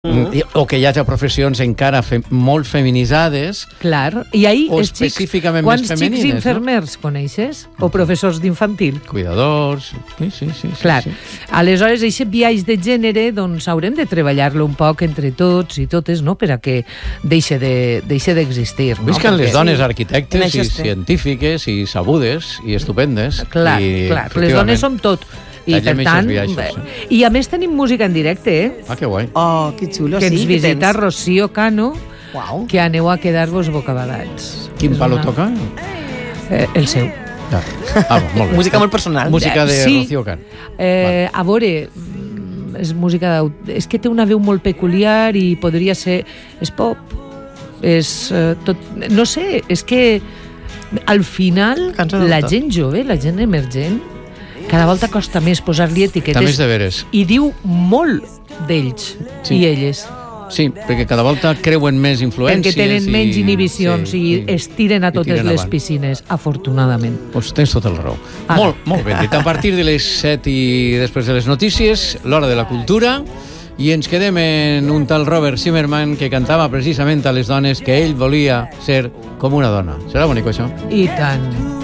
O que hi hagi professions encara molt feminitzades. Clar, i ahí o els xics, específicament quants més femenines, xics infermers coneixes? O professors d'infantil? Cuidadors. Sí. Clar. Aleshores, aquest biaix de gènere, doncs haurem de treballar-lo un poc entre tots i totes, no?, per a que deixi d'existir. No? Visquen les dones arquitectes i científiques i sabudes i estupendes. Clar, les dones som tot. I per tant, i a més tenim música en directe, Ah, que guai. Oh, que xulo, que sí. ens visita Rocío Cano, Uau. que aneu a quedar-vos bocabadats. Quin palo toca? El seu. Molt bé. Música molt personal. Música de Sí. Rocío Cano. A veure, és música és que té una veu molt peculiar i podria ser... És pop, és tot... No sé, és que al final la gent jove, la gent emergent, cada volta costa més posar-li etiquetes. També és de veres. I diu molt d'ells i elles. Sí, perquè cada volta creuen més influències. Perquè tenen menys inhibicions i es tiren a totes les piscines, afortunadament. Doncs tens tota la raó. Molt ben dit. A partir de les 7 i després de les notícies, l'hora de la cultura, i ens quedem en un tal Robert Zimmerman que cantava precisament a les dones que ell volia ser com una dona. Serà bonic, això? I tant.